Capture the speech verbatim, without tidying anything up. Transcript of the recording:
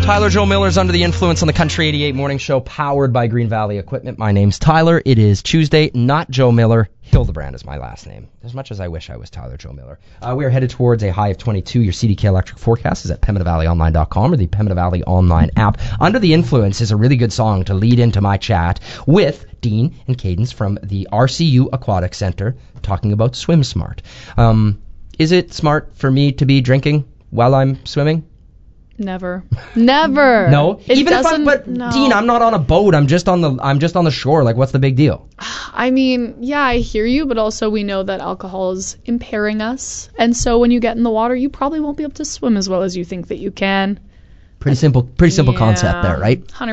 Tyler Joe Miller's Under the Influence on the Country eighty-eight Morning Show, powered by Green Valley Equipment. My name's Tyler. It is Tuesday, not Joe Miller. Hildebrand is my last name, as much as I wish I was Tyler Joe Miller. Uh, we are headed towards a high of twenty-two. Your C D K electric forecast is at pembina valley online dot com or the Pembina Valley online app. Under the Influence is a really good song to lead into my chat with Dean and Cadence from the R C U Aquatic Center talking about Swim Smart. Um, is it smart for me to be drinking while I'm swimming? Never. Never. No. It Even if doesn't, I'm, but no. Dean, I'm not on a boat. I'm just on the I'm just on the shore. Like, what's the big deal? I mean, yeah, I hear you, but also we know that alcohol is impairing us. And so when you get in the water, you probably won't be able to swim as well as you think that you can. Pretty simple pretty simple yeah, concept there, right? one hundred